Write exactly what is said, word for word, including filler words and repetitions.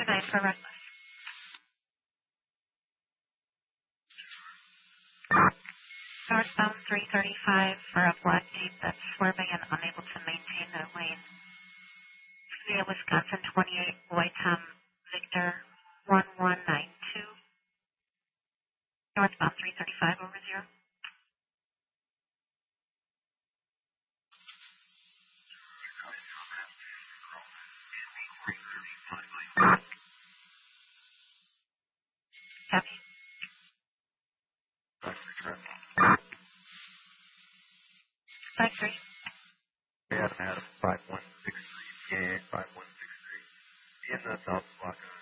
two nine for reckless. Northbound three thirty-five for a black Jeep that's swerving and unable to maintain their lane. Via Wisconsin twenty-eight, Boy Tom Victor one one nine two. Northbound three thirty-five over zero. Copy. Five three. Adam Adam five one six three, yeah, five one six three. In the south block.